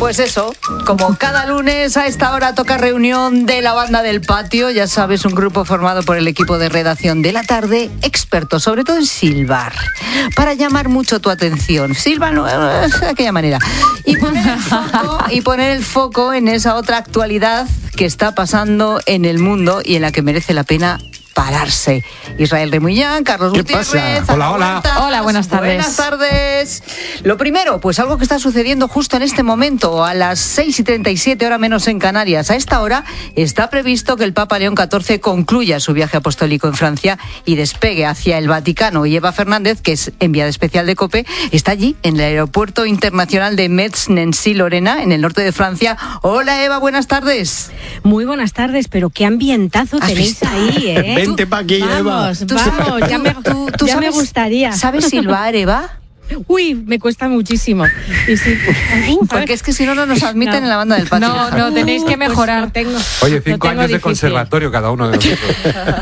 Pues eso, como cada lunes a esta hora toca reunión de la banda del patio, ya sabes, un grupo formado por el equipo de redacción de la tarde, expertos sobre todo en silbar, para llamar mucho tu atención. Silban de aquella manera. Y poner el foco en esa otra actualidad que está pasando en el mundo y en la que merece la pena pararse. Israel Remullán, Carlos Gutiérrez. Pasa? Hola. Hola, buenas tardes. Buenas tardes. Lo primero, pues algo que está sucediendo justo en este momento, a las 6:37, hora menos en Canarias. A esta hora está previsto que el Papa León XIV concluya su viaje apostólico en Francia y despegue hacia el Vaticano. Y Eva Fernández, que es enviada especial de COPE, está allí, en el aeropuerto internacional de Metz-Nancy-Lorena, en el norte de Francia. Hola, Eva, buenas tardes. Muy buenas tardes, pero qué ambientazo tenéis ahí, ¿eh? Vente pa' aquí, Eva. Vamos, ya me gustaría. ¿Sabes silbar, Eva? Uy, me cuesta muchísimo. Y sí, porque es que si no, no nos admiten en la banda del patio. No, tenéis que mejorar. Pues Oye, 5 años de conservatorio cada uno de nosotros.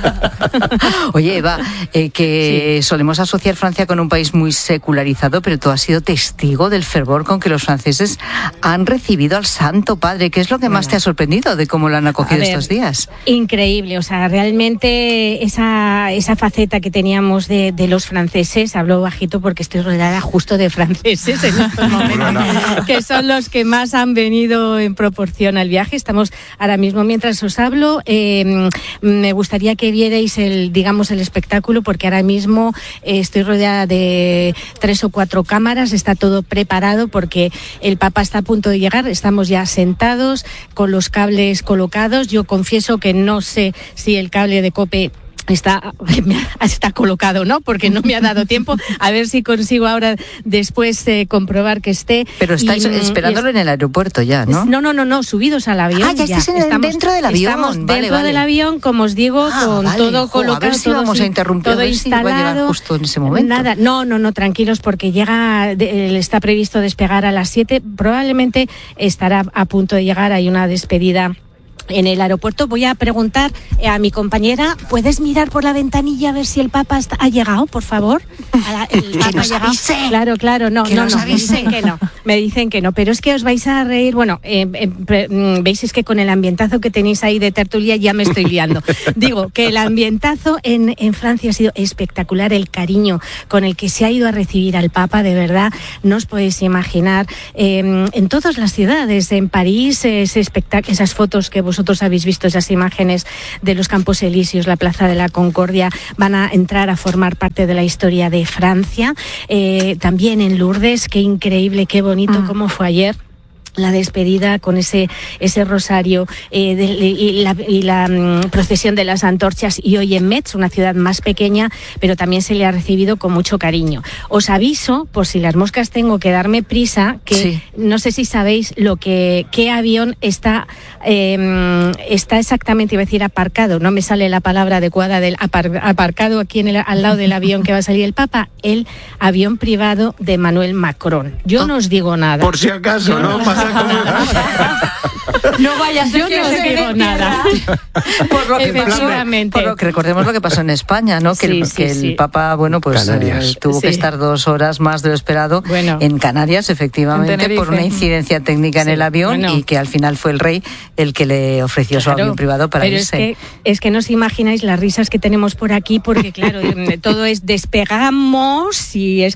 Oye, Eva, que sí, solemos asociar Francia con un país muy secularizado, pero tú has sido testigo del fervor con que los franceses han recibido al Santo Padre. ¿Qué es lo que más te ha sorprendido de cómo lo han acogido estos días? Increíble, o sea, realmente esa faceta que teníamos de los franceses, hablo bajito porque estoy rodeada justo de franceses en estos momentos, que son los que más han venido en proporción al viaje. Estamos ahora mismo, mientras os hablo, me gustaría que vierais el espectáculo, porque ahora mismo estoy rodeada de 3 o 4 cámaras, está todo preparado porque el Papa está a punto de llegar, estamos ya sentados con los cables colocados. Yo confieso que no sé si el cable de COPE está colocado, ¿no? Porque no me ha dado tiempo. A ver si consigo ahora después comprobar que esté. Pero estáis esperándolo en el aeropuerto ya, ¿no? No, subidos al avión. Ah, ya estáis dentro del avión. Estamos dentro del avión, como os digo, todo colocado. A ver si vamos a interrumpir, todo instalado. Si va a llegar justo en ese momento. Nada, no, tranquilos, porque está previsto despegar a las 7. Probablemente estará a punto de llegar. Hay una despedida en el aeropuerto. Voy a preguntar a mi compañera, ¿puedes mirar por la ventanilla a ver si el Papa ha llegado, por favor? El Papa ha llegado. Claro, no, me dicen que no, pero es que os vais a reír. Bueno, veis, es que con el ambientazo que tenéis ahí de tertulia ya me estoy liando. Digo que el ambientazo en Francia ha sido espectacular, el cariño con el que se ha ido a recibir al Papa, de verdad, no os podéis imaginar. En todas las ciudades, en París, esas fotos que vosotros habéis visto, esas imágenes de los Campos Elíseos, la Plaza de la Concordia, van a entrar a formar parte de la historia de Francia. También en Lourdes, qué increíble, qué bonito, cómo fue ayer la despedida con ese rosario y la procesión de las antorchas, y hoy en Metz, una ciudad más pequeña, pero también se le ha recibido con mucho cariño. Os aviso, por si las moscas tengo que darme prisa, que sí, no sé si sabéis qué avión está exactamente, iba a decir aparcado, no me sale la palabra adecuada, del aparcado aquí al lado del avión que va a salir el Papa, el avión privado de Emmanuel Macron. Yo no os digo nada. Por si acaso, ¿no? No vaya a ser que no os digo nada. Por lo que recordemos lo que pasó en España, ¿no? Que el Papa, tuvo que estar 2 horas más de lo esperado en Canarias, efectivamente, por una incidencia técnica en el avión, y que al final fue el rey el que le ofreció su avión privado para irse. Es que no os imagináis las risas que tenemos por aquí, porque claro, todo es despegamos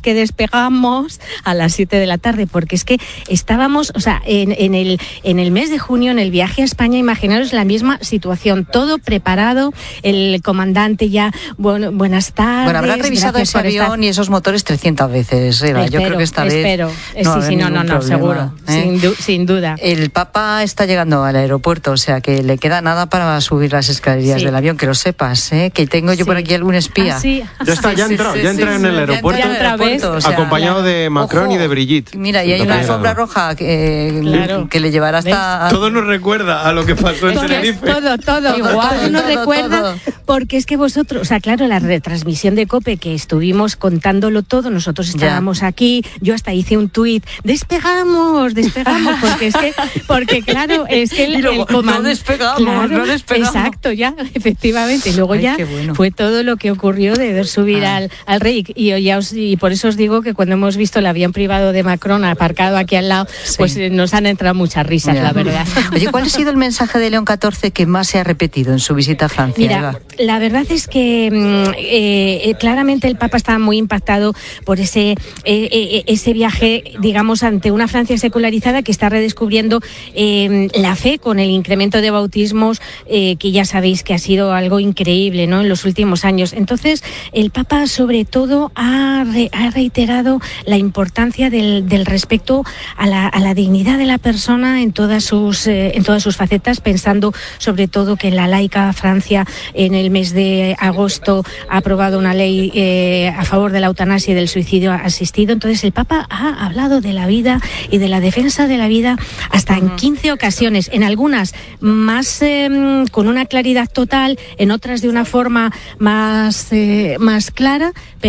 a las 7 de la tarde, porque es que estábamos, o sea, en el mes de junio, en el viaje a España, imaginaros la misma situación, todo preparado, el comandante ya, buenas tardes. Bueno, habrá revisado ese avión y esos motores 300 veces, Eva. Yo creo que esta vez no, seguro, sin duda. El Papa está llegando al aeropuerto, o sea que le queda nada para subir las escaleras del avión, que lo sepas, que tengo yo por aquí algún espía. Ya entra en el aeropuerto, acompañado de Macron y de Brigitte. Mira, y hay una alfombra roja que le llevará hasta... Todo nos recuerda a lo que pasó en Tenerife. Todo igual, nos recuerda, porque es que vosotros, o sea, claro, la retransmisión de COPE, que estuvimos contándolo todo, nosotros estábamos aquí, yo hasta hice un tuit, despegamos, porque claro, es que el comando... No despegamos. Exacto, ya, efectivamente, y luego fue todo lo que ocurrió de ver subir al rey, y por eso os digo que cuando hemos visto el avión privado de Macron aparcado aquí al lado, pues nos han entrado muchas risas, la verdad. Oye, ¿cuál ha sido el mensaje de León XIV que más se ha repetido en su visita a Francia? Mira, Eva? La verdad es que claramente el Papa estaba muy impactado por ese viaje, digamos, ante una Francia secularizada que está redescubriendo la fe con el incremento de bautismos, que ya sabéis que ha sido algo increíble, ¿no?, en los últimos años. Entonces, el Papa sobre todo ha reiterado la importancia del respeto a la dignidad de la persona en todas sus facetas, pensando sobre todo que en la laica Francia en el mes de agosto ha aprobado una ley a favor de la eutanasia y del suicidio asistido. Entonces el Papa ha hablado de la vida y de la defensa de la vida hasta en 15 ocasiones, en algunas más con una claridad total, en otras de una forma más clara.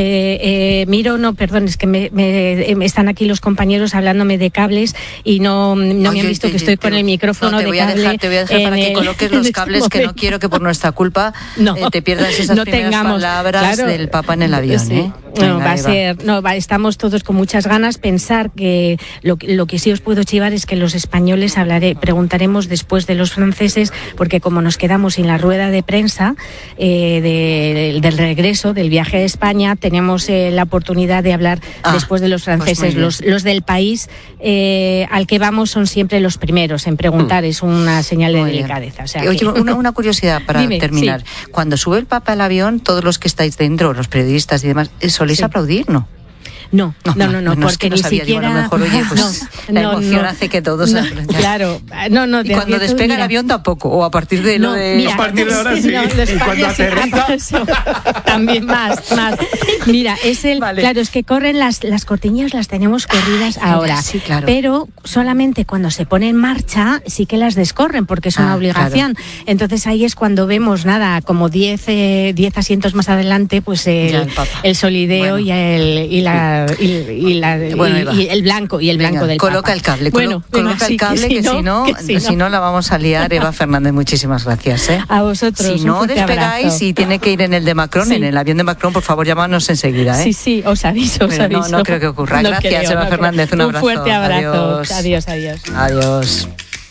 Es que me están aquí los compañeros hablándome de cables y no me han visto que estoy con el micrófono de cable. Te voy a dejar para que coloques los cables, que no quiero que por nuestra culpa te pierdas esas primeras palabras del Papa en el avión. Sí. Estamos todos con muchas ganas. Pensar que lo que sí os puedo chivar es que los españoles preguntaremos después de los franceses, porque como nos quedamos sin la rueda de prensa del regreso, del viaje a España, tenemos la oportunidad de hablar después de los franceses. Pues los del país al que vamos son siempre los primeros en preguntar. Es una señal de delicadeza. O sea, Oye, una curiosidad para terminar. Sí. Cuando sube el Papa al avión, todos los que estáis dentro, los periodistas y demás, ¿soléis aplaudir, no? No, porque ni siquiera... Digo, a lo mejor, oye, pues la emoción hace que todos... Claro, y cuando despega el avión tampoco, o a partir de lo de... Mira, a partir de ahora sí, y cuando aterriza... También más. Mira, claro, es que corren las cortinillas, las tenemos corridas ahora, sí, claro. Pero solamente cuando se pone en marcha sí que las descorren, porque es una obligación. Claro. Entonces ahí es cuando vemos, como 10 asientos más adelante, pues el solideo y el blanco del coloca Papa. El cable, coloca el cable, que si no la vamos a liar. Eva Fernández, muchísimas gracias. A vosotros. Si no despegáis y tiene que ir en el de Macron, en el avión de Macron, por favor, llámanos enseguida. Sí, os aviso. No creo que ocurra. Gracias, Eva Fernández, un abrazo. Un fuerte abrazo. Adiós.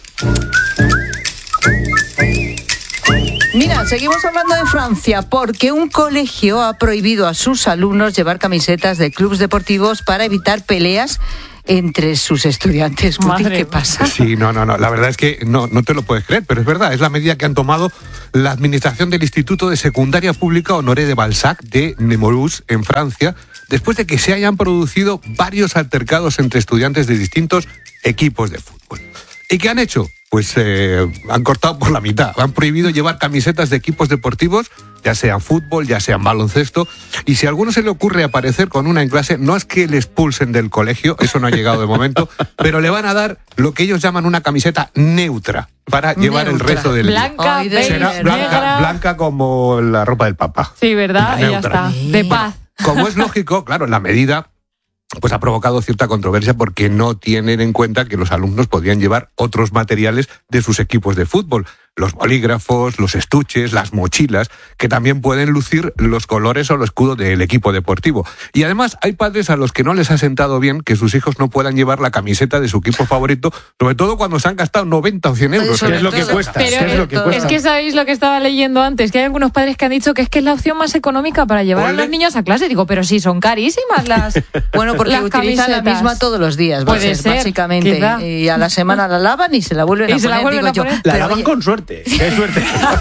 Mira, seguimos hablando de Francia porque un colegio ha prohibido a sus alumnos llevar camisetas de clubes deportivos para evitar peleas entre sus estudiantes. ¿Qué pasa? Sí, no. La verdad es que no te lo puedes creer, pero es verdad. Es la medida que han tomado la administración del Instituto de Secundaria Pública Honoré de Balzac de Nemours, en Francia, después de que se hayan producido varios altercados entre estudiantes de distintos equipos de fútbol. ¿Y qué han hecho? Pues han cortado por la mitad. Han prohibido llevar camisetas de equipos deportivos, ya sean fútbol, ya sean baloncesto. Y si a alguno se le ocurre aparecer con una en clase, no es que le expulsen del colegio, eso no ha llegado de momento, pero le van a dar lo que ellos llaman una camiseta neutra para llevar el resto del día. Blanca, será blanca como la ropa del Papa. Sí, ¿verdad? Y ya está. De paz. Como es lógico, claro, la medida pues ha provocado cierta controversia porque no tienen en cuenta que los alumnos podían llevar otros materiales de sus equipos de fútbol. Los bolígrafos, los estuches, las mochilas, que también pueden lucir los colores o el escudo del equipo deportivo. Y además hay padres a los que no les ha sentado bien que sus hijos no puedan llevar la camiseta de su equipo favorito, sobre todo cuando se han gastado 90 o 100 euros, que es lo que cuesta. Es que sabéis lo que estaba leyendo antes, que hay algunos padres que han dicho que es la opción más económica para llevar a los niños a clase. Digo, pero sí, son carísimas las Bueno, porque utilizan la misma todos los días, básicamente. Quizá. Y a la semana la lavan y se la vuelven a poner. La lavan con suerte. Qué suerte.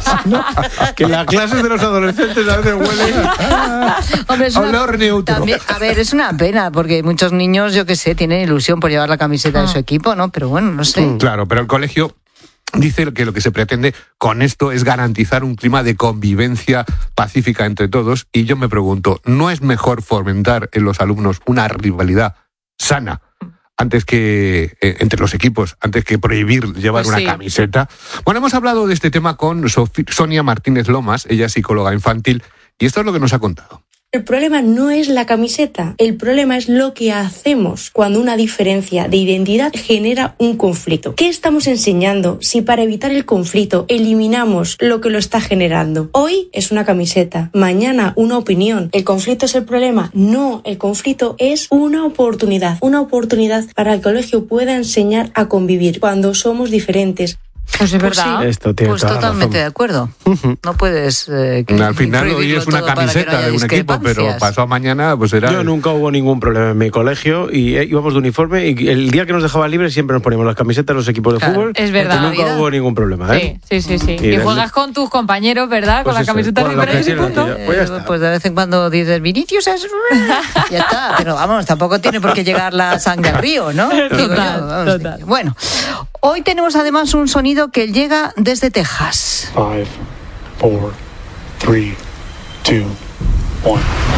Que las clases de los adolescentes a veces huelen Hombre, a olor neutro. También, es una pena, porque muchos niños, yo qué sé, tienen ilusión por llevar la camiseta de su equipo, ¿no? Pero bueno, no sé. Claro, pero el colegio dice que lo que se pretende con esto es garantizar un clima de convivencia pacífica entre todos. Y yo me pregunto, ¿no es mejor fomentar en los alumnos una rivalidad sana antes que entre los equipos, antes que prohibir llevar una camiseta? Bueno, hemos hablado de este tema con Sonia Martínez Lomas, ella es psicóloga infantil, y esto es lo que nos ha contado. El problema no es la camiseta, el problema es lo que hacemos cuando una diferencia de identidad genera un conflicto. ¿Qué estamos enseñando si para evitar el conflicto eliminamos lo que lo está generando? Hoy es una camiseta, mañana una opinión. ¿El conflicto es el problema? No, el conflicto es una oportunidad para que el colegio pueda enseñar a convivir cuando somos diferentes. Pues es verdad. Sí. Esto tiene pues toda la totalmente razón. de acuerdo. No puedes. Al final hoy es una camiseta de un equipo, pero pasado mañana pues será. Yo nunca hubo ningún problema en mi colegio y íbamos de uniforme y el día que nos dejaban libres siempre nos poníamos las camisetas los equipos de fútbol. Es verdad. Y nunca hubo ningún problema, ¿eh? Sí. Y juegas con tus compañeros, ¿verdad? Pues con la camiseta con lo que diferente y tiene la punto. tuya. Pues ya está. Pues de vez en cuando dices Vinicius es. Ya está. Pero vamos, tampoco tiene por qué llegar la sangre al río, ¿no? Total. Bueno, hoy tenemos además un sonido que llega desde Texas. 5, 4, 3, 2, 1.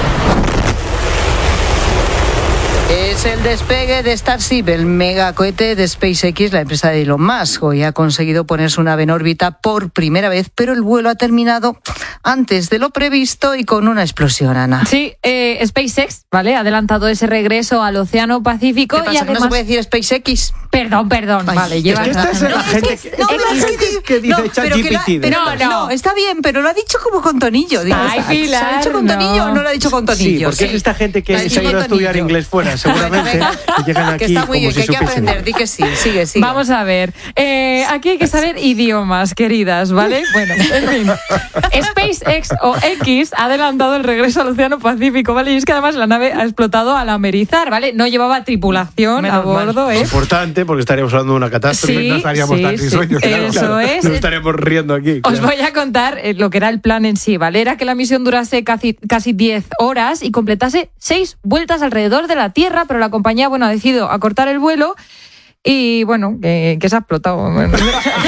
Es el despegue de Starship, el megacohete de SpaceX, la empresa de Elon Musk. Hoy ha conseguido poner su nave en órbita por primera vez, pero el vuelo ha terminado antes de lo previsto y con una explosión, Ana. Sí, SpaceX, ¿vale? Ha adelantado ese regreso al Océano Pacífico. ¿Qué pasa, y además... ¿No se puede decir SpaceX? Perdón, Ay, vale, llevas esta es la gente que dice ChatGPT. No, está bien, pero lo ha dicho como con tonillo. Digo, Ay, Pilar, ¿se ha dicho con tonillo o no lo ha dicho con Sí, tonillo? porque es esta gente que Lo ha se dicho ha ido con a estudiar tonillo. inglés fuera, seguramente, y llegan aquí que está muy como bien, si que hay que supiesen. aprender. Di que sí, sigue. Vamos a ver. Aquí hay que saber idiomas, queridas, ¿vale? Bueno, en fin. SpaceX o X ha adelantado el regreso al Océano Pacífico, ¿vale? Y es que además la nave ha explotado al amerizar, ¿vale? No llevaba tripulación a bordo, ¿eh? Importante, porque estaríamos hablando de una catástrofe. Sí, no estaríamos tan risueños, claro. Eso es. Nos estaríamos riendo aquí. Os claro. voy a contar lo que era el plan en sí, ¿vale? Era que la misión durase casi 10 horas y completase 6 vueltas alrededor de la Tierra, pero la compañía, bueno, ha decidido acortar el vuelo y, bueno, que se ha explotado. Bueno,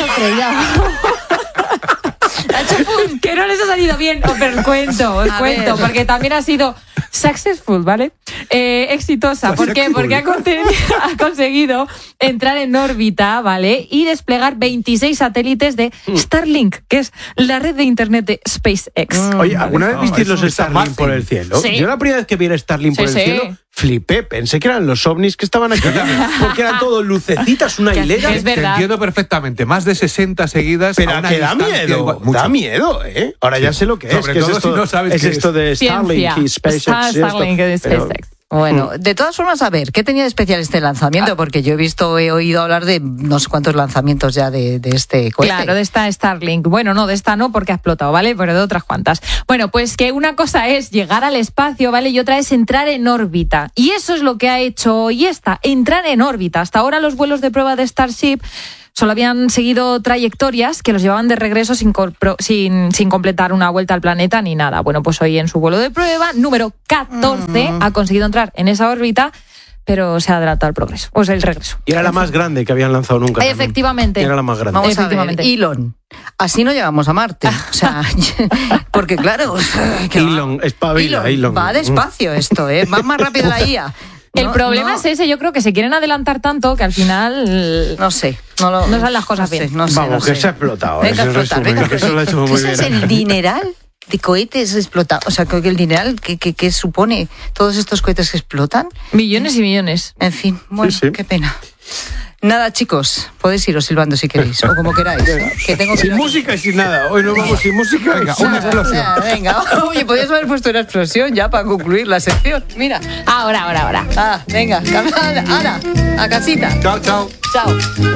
que no les ha salido bien, os cuento, porque también ha sido successful, ¿vale? Exitosa. ¿Por qué? Porque ha conseguido entrar en órbita, ¿vale? Y desplegar 26 satélites de Starlink, que es la red de internet de SpaceX. Oye, ¿alguna vez visteis los es un Starlink por el cielo? Sí. Yo la primera vez que vi el Starlink por el cielo, flipé. Pensé que eran los ovnis que estaban aquí. Porque eran todo lucecitas, una hilera. Es verdad. Te entiendo perfectamente. Más de 60 seguidas. Pero a una que da distancia miedo, igual- mucho. da miedo, ¿eh? Ahora ya sé lo que es. Sobre que todo es esto, si no sabes es qué esto de Starlink Ciencia. y SpaceX. y esto. Starlink de Pero- SpaceX. Bueno, de todas formas, a ver, ¿qué tenía de especial este lanzamiento? Porque yo he oído hablar de no sé cuántos lanzamientos ya de este cohete. Claro, de esta Starlink. Bueno, no, de esta no porque ha explotado, ¿vale? Pero de otras cuantas. Bueno, pues que una cosa es llegar al espacio, ¿vale? Y otra es entrar en órbita. Y eso es lo que ha hecho hoy esta, entrar en órbita. Hasta ahora los vuelos de prueba de Starship solo habían seguido trayectorias que los llevaban de regreso sin completar una vuelta al planeta ni nada. Bueno, pues hoy en su vuelo de prueba, número 14, ha conseguido entrar en esa órbita, pero se ha adelantado el progreso, o sea, el regreso. Y era la más grande que habían lanzado nunca. también. Efectivamente. Era la más grande. Vamos a ver, Efectivamente. Elon. Así no llegamos a Marte. O sea, porque claro, que Elon, espabila, Elon. va despacio esto, ¿eh? Va más rápido la IA. El problema es ese, yo creo que se quieren adelantar tanto que al final No sé, no salen las cosas bien. Vamos, que se ha explotado. Venga, es el explota, resumen, venga, que eso lo ha hecho muy ¿Qué es bien. el dineral de cohetes explotados? O sea, creo que el dineral que supone todos estos cohetes que explotan. millones y millones. En fin, bueno, Sí. qué pena. Nada, chicos, podéis iros silbando si queréis, o como queráis. Que tengo que Sin música y sin nada. Hoy nos vamos sin música. Venga, una explosión. Venga, oye, podías haber puesto una explosión ya para concluir la sección. Mira. Ahora. Ah, venga, Ana, a casita. Chao, chao. Chao.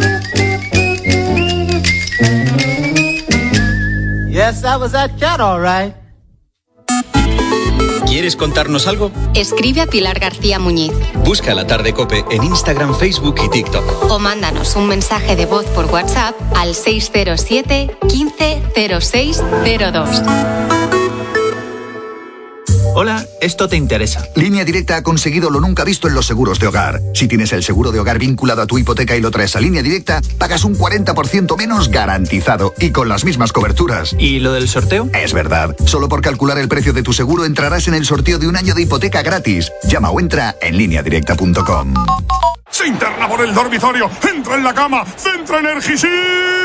Yes, that was that cat, all right. ¿Quieres contarnos algo? Escribe a Pilar García Muñiz Busca La Tarde COPE en Instagram, Facebook y TikTok. o mándanos un mensaje de voz por WhatsApp al 607 15 06 02. Hola, esto te interesa. Línea Directa ha conseguido lo nunca visto en los seguros de hogar. Si tienes el seguro de hogar vinculado a tu hipoteca y lo traes a Línea Directa, pagas un 40% menos garantizado y con las mismas coberturas. ¿Y lo del sorteo? Es verdad. Solo por calcular el precio de tu seguro entrarás en el sorteo de un año de hipoteca gratis. Llama o entra en lineadirecta.com. Se interna por el dormitorio, entra en la cama, centra Energisil.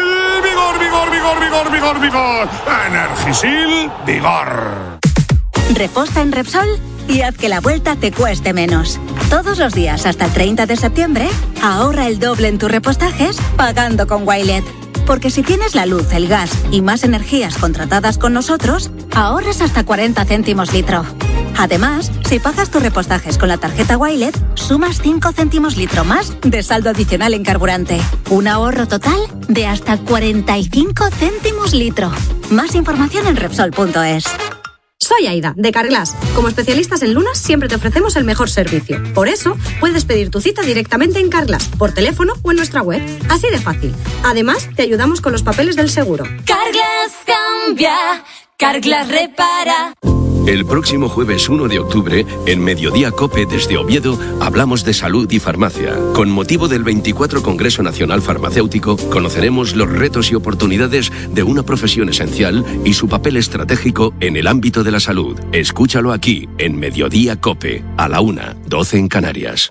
Vigor, vigor, vigor, vigor, vigor, vigor. Energisil, vigor. Reposta en Repsol y haz que la vuelta te cueste menos. Todos los días hasta el 30 de septiembre, ahorra el doble en tus repostajes pagando con Wilet. Porque si tienes la luz, el gas y más energías contratadas con nosotros, ahorras hasta 40 céntimos litro. Además, si pagas tus repostajes con la tarjeta Wilet, sumas 5 céntimos litro más de saldo adicional en carburante. Un ahorro total de hasta 45 céntimos litro. Más información en Repsol.es. Soy Aida, de Carglass. Como especialistas en lunas, siempre te ofrecemos el mejor servicio. Por eso, puedes pedir tu cita directamente en Carglass, por teléfono o en nuestra web. Así de fácil. Además, te ayudamos con los papeles del seguro. Carglass cambia, Carglass repara. El próximo jueves 1 de octubre, en Mediodía COPE desde Oviedo, hablamos de salud y farmacia. Con motivo del 24 Congreso Nacional Farmacéutico, conoceremos los retos y oportunidades de una profesión esencial y su papel estratégico en el ámbito de la salud. Escúchalo aquí, en Mediodía COPE, a la 1:12 en Canarias.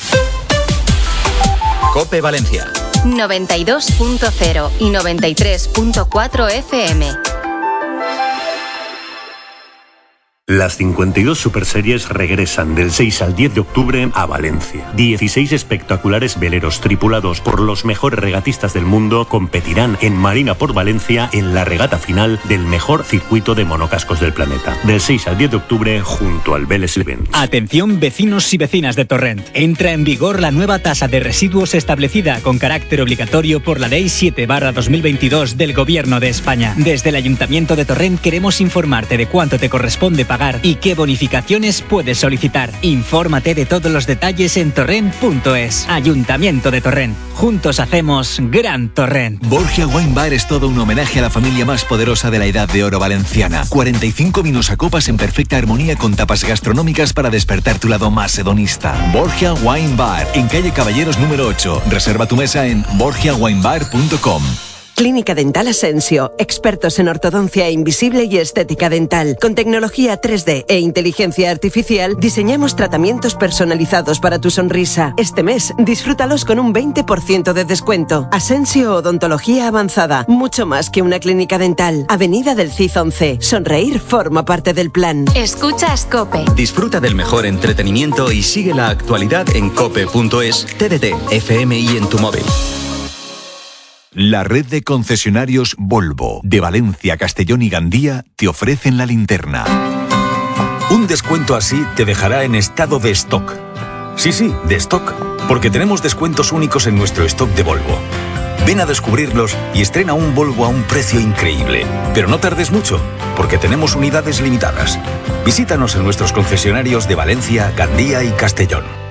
COPE Valencia. 92.0 y 93.4 FM. Las 52 superseries regresan del 6 al 10 de octubre a Valencia. 16 espectaculares veleros tripulados por los mejores regatistas del mundo competirán en Marina por Valencia en la regata final del mejor circuito de monocascos del planeta. Del 6 al 10 de octubre junto al Vélez Events. Atención vecinos y vecinas de Torrent. Entra en vigor la nueva tasa de residuos establecida con carácter obligatorio por la Ley 7/2022 del Gobierno de España. Desde el Ayuntamiento de Torrent queremos informarte de cuánto te corresponde pagar y qué bonificaciones puedes solicitar. Infórmate de todos los detalles en torrent.es. Ayuntamiento de Torrent. Juntos hacemos Gran Torrent. Borgia Wine Bar es todo un homenaje a la familia más poderosa de la Edad de Oro valenciana. 45 vinos a copas en perfecta armonía con tapas gastronómicas para despertar tu lado más hedonista. Borgia Wine Bar, en calle Caballeros número 8. Reserva tu mesa en borgiawinebar.com. Clínica Dental Asensio, expertos en ortodoncia invisible y estética dental. Con tecnología 3D e inteligencia artificial, diseñamos tratamientos personalizados para tu sonrisa. Este mes, disfrútalos con un 20% de descuento. Asensio Odontología Avanzada, mucho más que una clínica dental. Avenida del Cid 11. Sonreír forma parte del plan. Escuchas COPE. Disfruta del mejor entretenimiento y sigue la actualidad en cope.es, TDT, FM y en tu móvil. La red de concesionarios Volvo de Valencia, Castellón y Gandía te ofrecen la linterna. Un descuento así te dejará en estado de stock. Sí, de stock, porque tenemos descuentos únicos en nuestro stock de Volvo. Ven a descubrirlos y estrena un Volvo a un precio increíble. Pero no tardes mucho, porque tenemos unidades limitadas. Visítanos en nuestros concesionarios de Valencia, Gandía y Castellón.